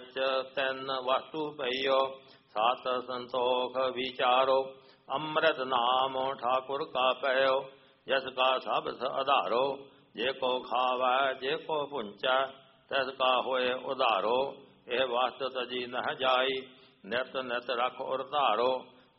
ਵਿੱਚ ਤਿੰਨ ਵਸਤੂ ਪਈਓ, ਸਤ ਸੰਤੋਖ ਵਿਚਾਰੋ। ਅੰਮ੍ਰਿਤ ਨਾਮ ਠਾकुर का पयो, जिसका सब आधारो। जे को खावै जे को पुंचै, तिसका होए उधारो। यह वस्त तजी नह जाई, नित नित रख उर धारो।